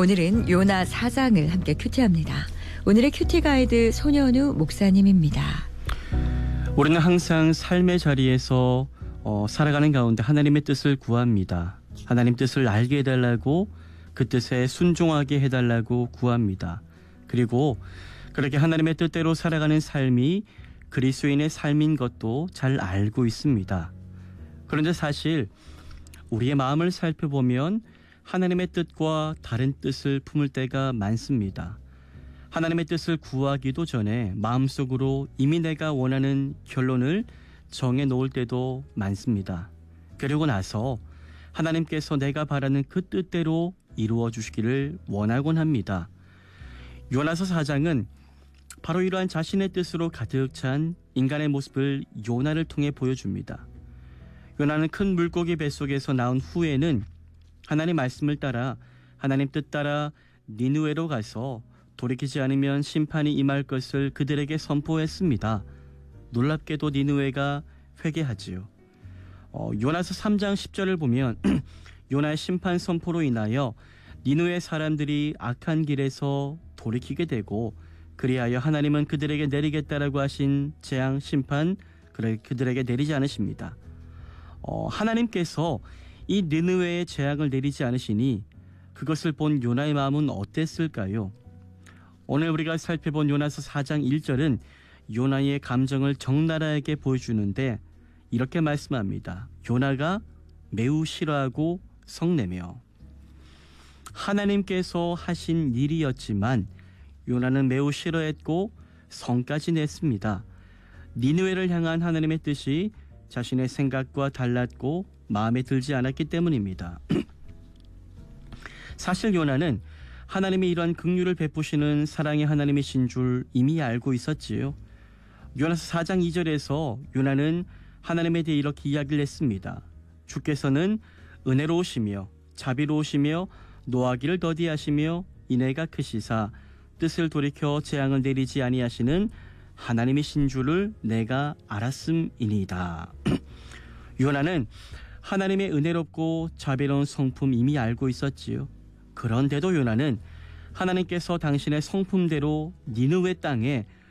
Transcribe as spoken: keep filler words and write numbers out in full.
오늘은 요나 사 장을 함께 큐티합니다. 오늘의 큐티 가이드 손현우 목사님입니다. 우리는 항상 삶의 자리에서 어, 살아가는 가운데 하나님의 뜻을 구합니다. 하나님 뜻을 알게 해달라고, 그 뜻에 순종하게 해달라고 구합니다. 그리고 그렇게 하나님의 뜻대로 살아가는 삶이 그리스도인의 삶인 것도 잘 알고 있습니다. 그런데 사실 우리의 마음을 살펴보면 하나님의 뜻과 다른 뜻을 품을 때가 많습니다. 하나님의 뜻을 구하기도 전에 마음속으로 이미 내가 원하는 결론을 정해 놓을 때도 많습니다. 그리고 나서 하나님께서 내가 바라는 그 뜻대로 이루어 주시기를 원하곤 합니다. 요나서 사 장은 바로 이러한 자신의 뜻으로 가득 찬 인간의 모습을 요나를 통해 보여줍니다. 요나는 큰 물고기 뱃속에서 나온 후에는 하나님 말씀을 따라, 하나님 뜻 따라 니느웨로 가서 돌이키지 않으면 심판이 임할 것을 그들에게 선포했습니다. 놀랍게도 니느웨가 회개하지요. 어, 요나서 삼 장 십 절을 보면 요나의 심판 선포로 인하여 니느웨 사람들이 악한 길에서 돌이키게 되고, 그리하여 하나님은 그들에게 내리겠다라고 하신 재앙 심판 그들에게 내리지 않으십니다. 어, 하나님께서 이 니느웨의 재앙을 내리지 않으시니 그것을 본 요나의 마음은 어땠을까요? 오늘 우리가 살펴본 요나서 사 장 일 절은 요나의 감정을 적나라하게 보여주는데 이렇게 말씀합니다. 요나가 매우 싫어하고 성내며. 하나님께서 하신 일이었지만 요나는 매우 싫어했고 성까지 냈습니다. 니느웨를 향한 하나님의 뜻이 자신의 생각과 달랐고 마음에 들지 않았기 때문입니다. 사실 요나는 하나님이 이러한 긍휼을 베푸시는 사랑의 하나님이신 줄 이미 알고 있었지요. 요나서 사 장 이 절에서 요나는 하나님에 대해 이렇게 이야기를 했습니다. 주께서는 은혜로우시며 자비로우시며 노하기를 더디하시며 인애가 크시사 뜻을 돌이켜 재앙을 내리지 아니하시는 하나님이신 줄을 내가 알았음이니이다. 요나는 하나님의 은혜롭고 자비로운 성품 이미 알고 있었지요. 그런데도 요나는 하나님께서 당신의 성품대로 니느웨 땅에